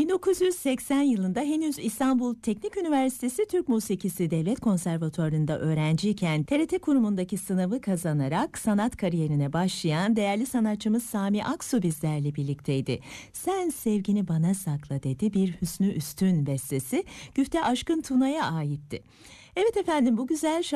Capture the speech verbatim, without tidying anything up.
bin dokuz yüz seksen yılında henüz İstanbul Teknik Üniversitesi Türk Musikisi Devlet Konservatuvarı'nda öğrenciyken T R T kurumundaki sınavı kazanarak sanat kariyerine başlayan değerli sanatçımız Sami Aksu bizlerle birlikteydi. Sen sevgini bana sakla dedi bir Hüsnü Üstün bestesi Güfte Aşkın Tuna'ya aitti. Evet efendim, bu güzel